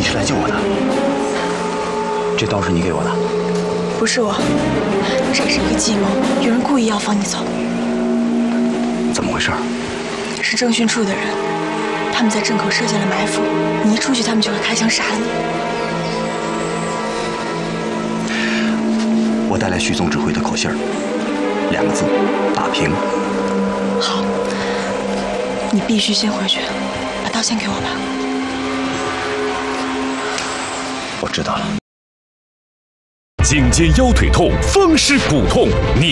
你是来救我的？这刀是你给我的？ 不是我，这是一个计谋，有人故意要放你走。 怎么回事？ 是政训处的人，他们在镇口设下了埋伏，你一出去，他们就会开枪杀了你。 我带来徐总指挥的口信儿，2个字：打平。 好，你必须先回去，把刀先给我吧。 我知道了。 颈肩腰腿痛，风湿骨痛，你